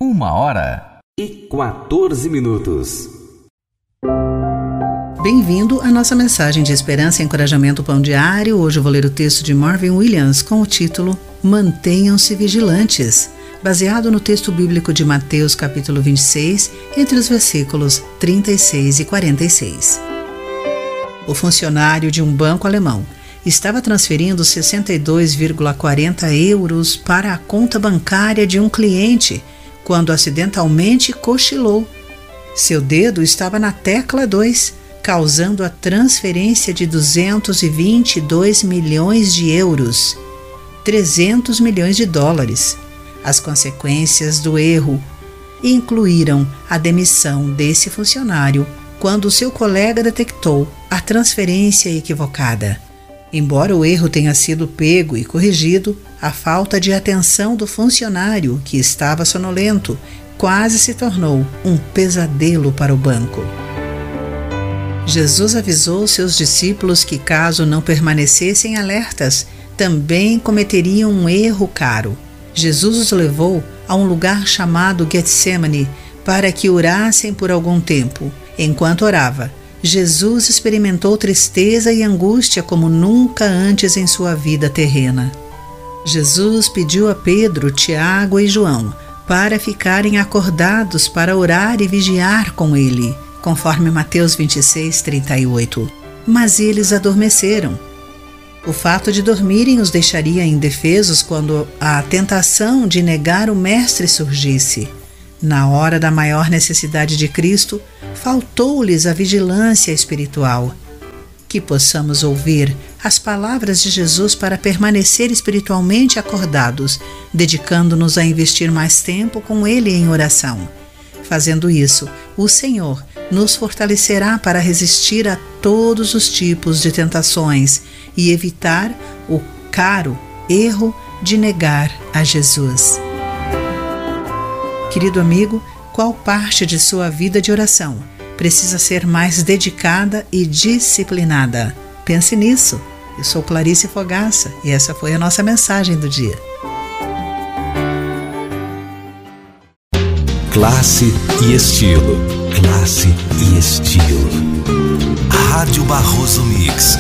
1h14. Bem-vindo à nossa mensagem de esperança e encorajamento Pão Diário. Hoje eu vou ler o texto de Marvin Williams com o título Mantenham-se Vigilantes, baseado no texto bíblico de Mateus capítulo 26, entre os versículos 36 e 46. O funcionário de um banco alemão estava transferindo 62,40 euros para a conta bancária de um cliente quando acidentalmente cochilou. Seu dedo estava na tecla 2, causando a transferência de 222 milhões de euros, 300 milhões de dólares. As consequências do erro incluíram a demissão desse funcionário quando seu colega detectou a transferência equivocada. Embora o erro tenha sido pego e corrigido, a falta de atenção do funcionário, que estava sonolento, quase se tornou um pesadelo para o banco. Jesus avisou seus discípulos que, caso não permanecessem alertas, também cometeriam um erro caro. Jesus os levou a um lugar chamado Getsemane para que orassem por algum tempo. Enquanto orava, Jesus experimentou tristeza e angústia como nunca antes em sua vida terrena. Jesus pediu a Pedro, Tiago e João para ficarem acordados para orar e vigiar com ele, conforme Mateus 26, 38. Mas eles adormeceram. O fato de dormirem os deixaria indefesos quando a tentação de negar o Mestre surgisse. Na hora da maior necessidade de Cristo, faltou-lhes a vigilância espiritual. Que possamos ouvir as palavras de Jesus para permanecer espiritualmente acordados, dedicando-nos a investir mais tempo com Ele em oração. Fazendo isso, o Senhor nos fortalecerá para resistir a todos os tipos de tentações e evitar o caro erro de negar a Jesus. Querido amigo, qual parte de sua vida de oração precisa ser mais dedicada e disciplinada? Pense nisso. Eu sou Clarice Fogaça e essa foi a nossa mensagem do dia. Classe e estilo. Classe e estilo. Rádio Barroso Mix.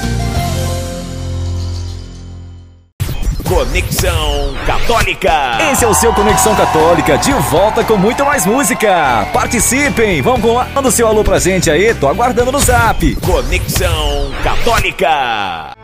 Conexão Católica. Esse é o seu Conexão Católica, de volta com muito mais música. Participem, vamos lá, manda o seu alô pra gente aí, tô aguardando no Zap. Conexão Católica.